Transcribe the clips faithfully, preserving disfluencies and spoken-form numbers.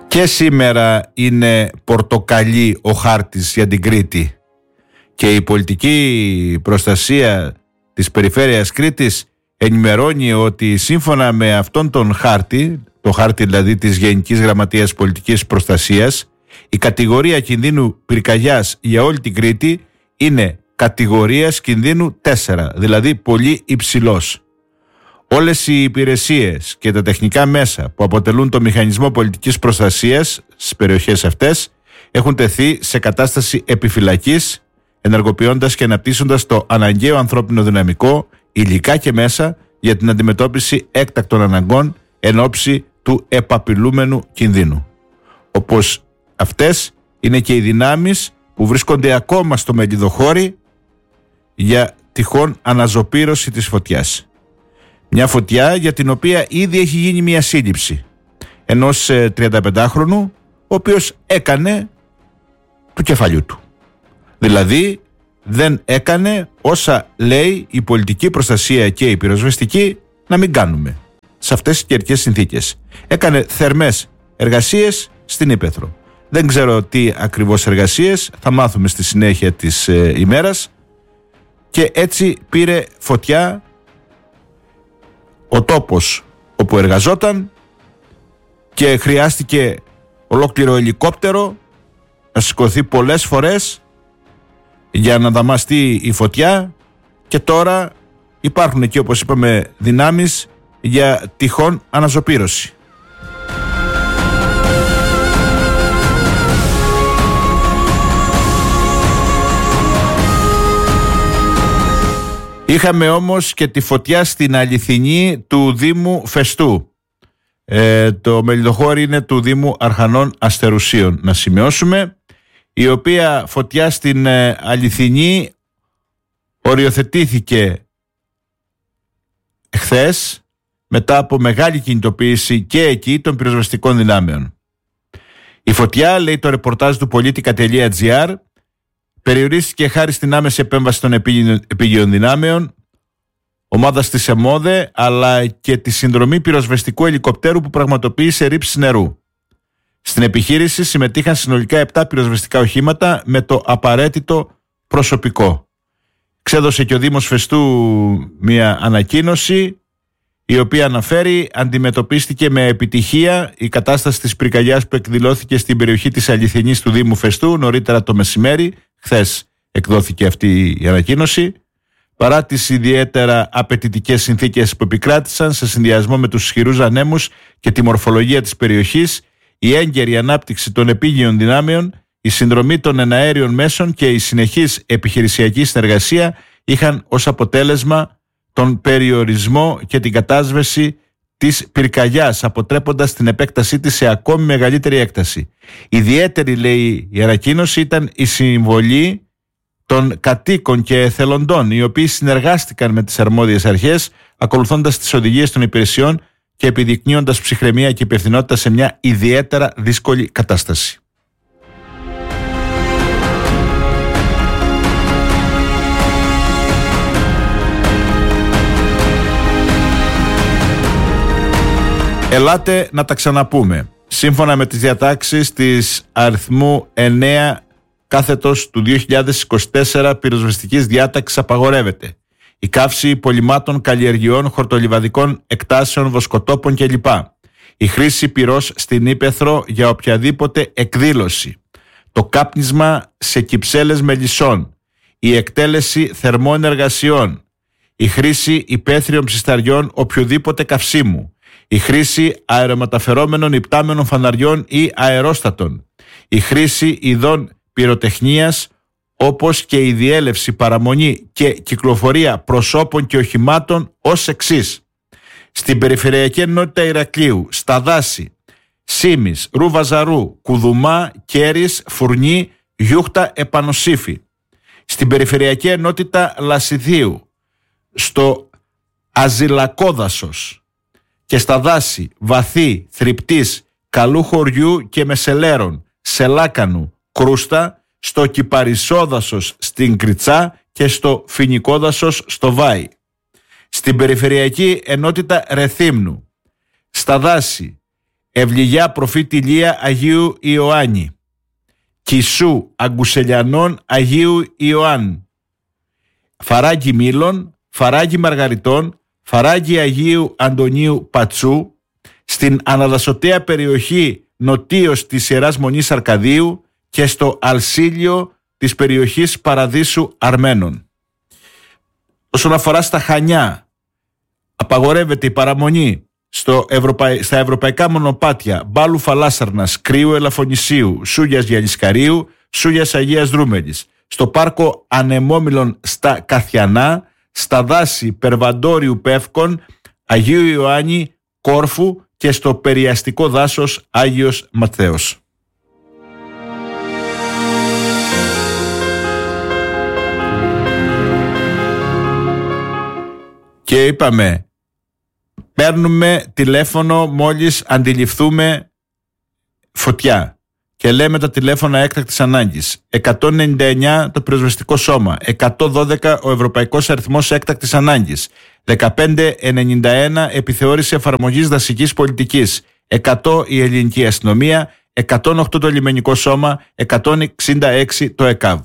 Και σήμερα είναι πορτοκαλί ο χάρτης για την Κρήτη και η πολιτική προστασία της περιφέρειας Κρήτης ενημερώνει ότι σύμφωνα με αυτόν τον χάρτη, το χάρτη δηλαδή της Γενικής Γραμματείας Πολιτικής Προστασίας, η κατηγορία κινδύνου πυρκαγιάς για όλη την Κρήτη είναι κατηγορίας κινδύνου τέσσερα, δηλαδή πολύ υψηλός. Όλες οι υπηρεσίες και τα τεχνικά μέσα που αποτελούν το μηχανισμό πολιτικής προστασίας στις περιοχές αυτές έχουν τεθεί σε κατάσταση επιφυλακής, ενεργοποιώντας και αναπτύσσοντας το αναγκαίο ανθρώπινο δυναμικό, υλικά και μέσα για την αντιμετώπιση έκτακτων αναγκών εν ώψη του επαπειλούμενου κινδύνου. Όπως αυτές είναι και οι δυνάμεις που βρίσκονται ακόμα στο Μελιδοχώρι για τυχόν αναζωπήρωση της φωτιάς. Μια φωτιά για την οποία ήδη έχει γίνει μια σύλληψη ενός τριανταπεντάχρονου, ο οποίος έκανε του κεφαλιού του. Δηλαδή δεν έκανε όσα λέει η πολιτική προστασία και η πυροσβεστική να μην κάνουμε σε αυτές τις καιρικές συνθήκες. Έκανε θερμές εργασίες στην Ύπαιθρο. Δεν ξέρω τι ακριβώς εργασίες, θα μάθουμε στη συνέχεια της ε, ημέρας, και έτσι πήρε φωτιά ο τόπος όπου εργαζόταν και χρειάστηκε ολόκληρο ελικόπτερο να σηκωθεί πολλές φορές για να δαμαστεί η φωτιά, και τώρα υπάρχουν εκεί, όπως είπαμε, δυνάμεις για τυχόν αναζωπήρωση. Είχαμε όμως και τη φωτιά στην Αληθινή του Δήμου Φεστού. Ε, το Μελιδοχώρι είναι του Δήμου Αρχανών Αστερουσίων, να σημειώσουμε, η οποία φωτιά στην ε, Αληθινή οριοθετήθηκε χθες μετά από μεγάλη κινητοποίηση και εκεί των πυροσβεστικών δυνάμεων. Η φωτιά, λέει το ρεπορτάζ του πολίτικα τελεία τζι άρ, περιορίστηκε χάρη στην άμεση επέμβαση των επίγειων δυνάμεων, ομάδας της ΕΜΟΔΕ, αλλά και τη συνδρομή πυροσβεστικού ελικοπτέρου που πραγματοποίησε ρήψεις νερού. Στην επιχείρηση συμμετείχαν συνολικά επτά πυροσβεστικά οχήματα με το απαραίτητο προσωπικό. Ξέδωσε και ο Δήμος Φεστού μια ανακοίνωση, η οποία αναφέρει: αντιμετωπίστηκε με επιτυχία η κατάσταση της πυρκαγιάς που εκδηλώθηκε στην περιοχή της Αληθινής του Δήμου Φεστού νωρίτερα το μεσημέρι. Χθες εκδόθηκε αυτή η ανακοίνωση. Παρά τις ιδιαίτερα απαιτητικές συνθήκες που επικράτησαν, σε συνδυασμό με τους ισχυρούς ανέμους και τη μορφολογία της περιοχής, η έγκαιρη ανάπτυξη των επίγειων δυνάμεων, η συνδρομή των εναέριων μέσων και η συνεχής επιχειρησιακή συνεργασία είχαν ως αποτέλεσμα τον περιορισμό και την κατάσβεση της πυρκαγιάς, αποτρέποντας την επέκτασή της σε ακόμη μεγαλύτερη έκταση. Ιδιαίτερη, λέει η ανακοίνωση, ήταν η συμβολή των κατοίκων και εθελοντών, οι οποίοι συνεργάστηκαν με τις αρμόδιες αρχές, ακολουθώντας τις οδηγίες των υπηρεσιών και επιδεικνύοντας ψυχραιμία και υπευθυνότητα σε μια ιδιαίτερα δύσκολη κατάσταση. Ελάτε να τα ξαναπούμε. Σύμφωνα με τις διατάξεις της αριθμού εννέα κάθετος του δύο χιλιάδες είκοσι τέσσερα πυροσβεστικής διάταξης απαγορεύεται η καύση πολυμάτων καλλιεργειών, χορτολιβαδικών εκτάσεων, βοσκοτόπων κλπ. Η χρήση πυρός στην ύπαιθρο για οποιαδήποτε εκδήλωση. Το κάπνισμα σε κυψέλες μελισσών. Η εκτέλεση θερμών εργασιών. Η χρήση υπαίθριων ψισταριών οποιοδήποτε καυσίμου. Η χρήση αερομεταφερόμενων υπτάμενων φαναριών ή αερόστατων. Η χρήση ειδών πυροτεχνίας, όπως και η διέλευση, παραμονή και κυκλοφορία προσώπων και οχημάτων ως εξής. Στην Περιφερειακή Ενότητα Ηρακλείου, στα δάση Σίμης, Ρούβαζαρού, Κουδουμά, Κέρης, Φουρνή, Γιούχτα, Επανοσύφη. Στην Περιφερειακή Ενότητα Λασιδίου, στο Αζηλακόδασος και στα δάση Βαθύ, Θρυπτής, Καλού Χωριού και Μεσελέρων, Σελάκανου, Κρούστα, στο Κυπαρισόδασος στην Κριτσά και στο Φοινικόδασος στο Βάι. Στην Περιφερειακή Ενότητα Ρεθύμνου, στα δάση Ευληγιά προφήτη Ηλία Αγίου Ιωάννη. Κισού Αγκουσελιανών Αγίου Ιωάννη. Φαράγγι Μήλων, Φαράγγι Μαργαριτών, Φαράγγι Αγίου Αντωνίου Πατσού, στην αναδασωτέα περιοχή νοτίως της Ιεράς Μονής Αρκαδίου και στο Αλσίλιο της περιοχής Παραδείσου Αρμένων. Όσον αφορά στα Χανιά, απαγορεύεται η παραμονή στο Ευρωπαϊ... στα ευρωπαϊκά μονοπάτια Μπάλου Φαλάσσαρνας, Κρύου Ελαφωνησίου, Σούγιας Γιαννισκαρίου, Σούγιας Αγίας Δρούμελης, στο πάρκο Ανεμόμυλων στα Καθιανά, στα δάση Περβαντόριου Πεύκων, Αγίου Ιωάννη, Κόρφου και στο περιαστικό δάσος Άγιος Ματθαίος. Και είπαμε, παίρνουμε τηλέφωνο μόλις αντιληφθούμε φωτιά και λέμε τα τηλέφωνα έκτακτης ανάγκης. εκατόν ενενήντα εννιά το πυροσβεστικό σώμα, εκατόν δώδεκα ο ευρωπαϊκός αριθμός έκτακτης ανάγκης, δεκαπέντε ενενήντα ένα επιθεώρηση εφαρμογής δασικής πολιτικής, εκατό η ελληνική αστυνομία, εκατόν οκτώ το λιμενικό σώμα, εκατόν εξήντα έξι το ΕΚΑΒ.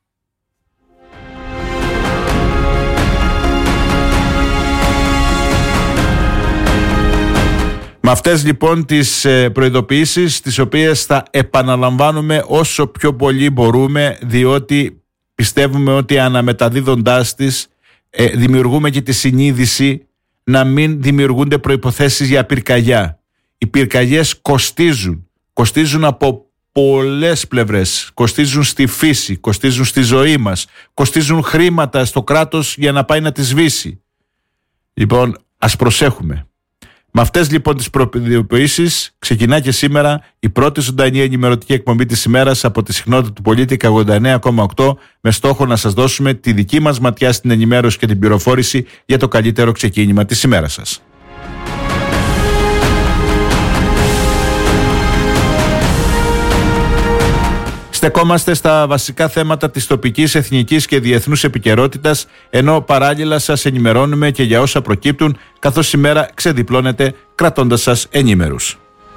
Με αυτές λοιπόν τις προειδοποιήσεις, τις οποίες θα επαναλαμβάνουμε όσο πιο πολύ μπορούμε, διότι πιστεύουμε ότι αναμεταδίδοντάς τις ε, δημιουργούμε και τη συνείδηση να μην δημιουργούνται προϋποθέσεις για πυρκαγιά. Οι πυρκαγιές κοστίζουν, κοστίζουν από πολλές πλευρές, κοστίζουν στη φύση, κοστίζουν στη ζωή μας, κοστίζουν χρήματα στο κράτος για να πάει να τις σβήσει. Λοιπόν, ας προσέχουμε. Με αυτές λοιπόν τις προειδοποιήσεις ξεκινά και σήμερα η πρώτη ζωντανή ενημερωτική εκπομπή της ημέρας από τη συχνότητα του Πολίτικα ογδόντα εννέα κόμμα οκτώ, με στόχο να σας δώσουμε τη δική μας ματιά στην ενημέρωση και την πληροφόρηση για το καλύτερο ξεκίνημα της ημέρας σας. Στεκόμαστε στα βασικά θέματα της τοπικής, εθνικής και διεθνούς επικαιρότητας, ενώ παράλληλα σας ενημερώνουμε και για όσα προκύπτουν, καθώς η μέρα ξεδιπλώνεται κρατώντας σας ενήμερους.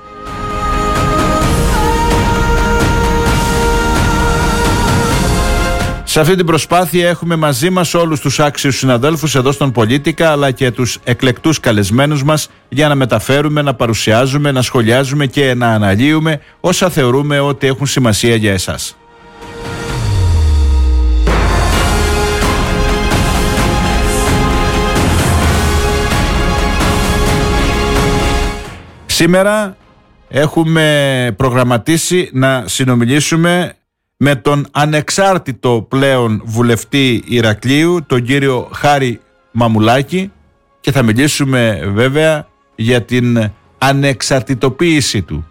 Σε αυτή την προσπάθεια έχουμε μαζί μας όλους τους άξιους συναδέλφους εδώ στον Πολίτικα, αλλά και τους εκλεκτούς καλεσμένους μας, για να μεταφέρουμε, να παρουσιάζουμε, να σχολιάζουμε και να αναλύουμε όσα θεωρούμε ότι έχουν σημασία για εσάς. Σήμερα έχουμε προγραμματίσει να συνομιλήσουμε με τον ανεξάρτητο πλέον βουλευτή Ηρακλείου, τον κύριο Χάρη Μαμουλάκη, και θα μιλήσουμε βέβαια για την ανεξαρτητοποίησή του.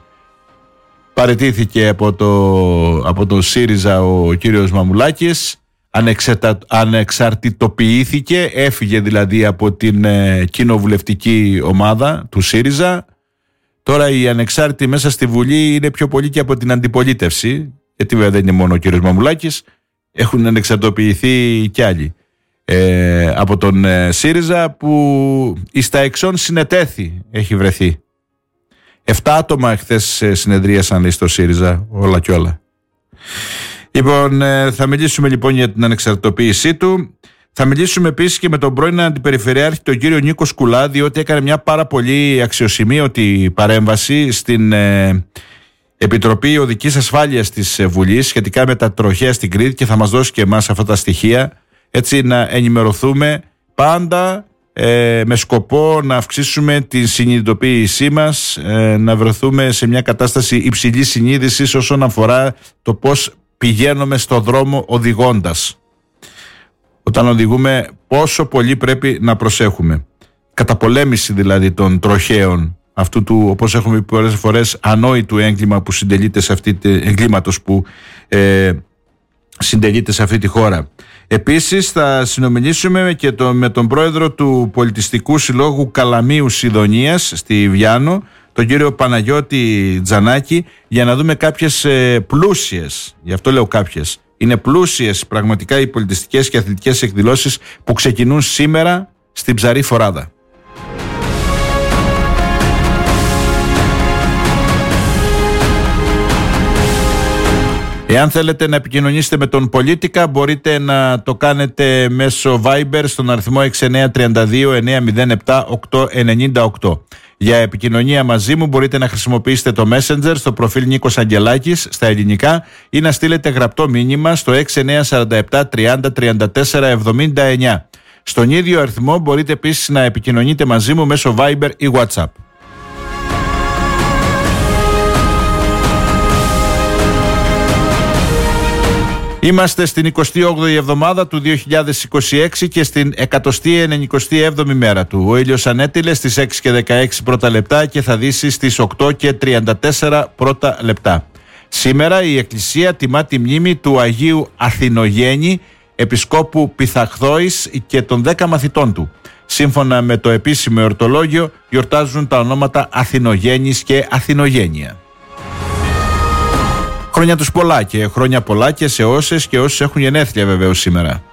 Παραιτήθηκε από το, από το ΣΥΡΙΖΑ ο κύριος Μαμουλάκης, ανεξετα, ανεξαρτητοποιήθηκε, έφυγε δηλαδή από την ε, κοινοβουλευτική ομάδα του ΣΥΡΙΖΑ. Τώρα οι ανεξάρτητοι μέσα στη Βουλή είναι πιο πολύ και από την αντιπολίτευση, γιατί βέβαια δεν είναι μόνο ο κύριος Μαμουλάκης, έχουν ανεξαρτητοποιηθεί κι άλλοι ε, από τον ε, ΣΥΡΙΖΑ, που εις τα εξών συνετέθη έχει βρεθεί. Εφτά άτομα εχθές ε, συνεδρίασαν, λέει, στο ΣΥΡΙΖΑ, όλα κι όλα. Λοιπόν, ε, θα μιλήσουμε λοιπόν για την ανεξαρτητοποίησή του. Θα μιλήσουμε επίσης και με τον πρώην Αντιπεριφερειάρχη, τον κύριο Νίκο Σκουλά, διότι έκανε μια πάρα πολύ αξιοσημείωτη παρέμβαση στην ε, Επιτροπή Οδικής Ασφάλειας της Βουλής σχετικά με τα τροχαία στην Κρήτη, και θα μας δώσει και εμάς αυτά τα στοιχεία, έτσι να ενημερωθούμε πάντα ε, με σκοπό να αυξήσουμε τη συνειδητοποίησή μας, ε, να βρεθούμε σε μια κατάσταση υψηλής συνείδησης όσον αφορά το πώς πηγαίνουμε στο δρόμο οδηγώντας. Όταν οδηγούμε, πόσο πολύ πρέπει να προσέχουμε. Καταπολέμηση δηλαδή των τροχαίων, αυτού του, όπως έχουμε πει πολλές φορές, ανόητου έγκλημα που συντελείται σε αυτή, εγκλήματος που ε, συντελείται σε αυτή τη χώρα. Επίσης θα συνομιλήσουμε και το, με τον πρόεδρο του Πολιτιστικού Συλλόγου Καλαμίου Σιδωνίας στη Βιάνο, τον κύριο Παναγιώτη Τζανάκη, για να δούμε κάποιες ε, πλούσιες, γι' αυτό λέω κάποιες, είναι πλούσιες πραγματικά οι πολιτιστικές και αθλητικές εκδηλώσεις που ξεκινούν σήμερα στην Ψαρή Φοράδα. Εάν θέλετε να επικοινωνήσετε με τον Πολίτικα, μπορείτε να το κάνετε μέσω Viber στον αριθμό έξι εννιά τρία δύο εννιά μηδέν επτά οκτώ εννιά οκτώ. Για επικοινωνία μαζί μου μπορείτε να χρησιμοποιήσετε το Messenger στο προφίλ Νίκος Αγγελάκης στα ελληνικά ή να στείλετε γραπτό μήνυμα στο έξι εννιά τέσσερα επτά τριάντα τριάντα τέσσερα εβδομήντα εννιά. Στον ίδιο αριθμό μπορείτε επίσης να επικοινωνείτε μαζί μου μέσω Viber ή WhatsApp. Είμαστε στην εικοστή όγδοη εβδομάδα του δύο χιλιάδες είκοσι έξι και στην εκατοστή ενενηκοστή έβδομη μέρα του. Ο ήλιος ανέτειλε στις έξι και δεκαέξι πρώτα λεπτά και θα δύσει στις οκτώ και τριάντα τέσσερα πρώτα λεπτά. Σήμερα η Εκκλησία τιμά τη μνήμη του Αγίου Αθηνογέννη, Επισκόπου Πυθαχδόης και των δέκα μαθητών του. Σύμφωνα με το επίσημο εορτολόγιο γιορτάζουν τα ονόματα Αθηνογέννης και Αθηνογένεια. Χρόνια τους πολλά και χρόνια πολλά και σε όσες και όσους έχουν γενέθλια βεβαίως σήμερα.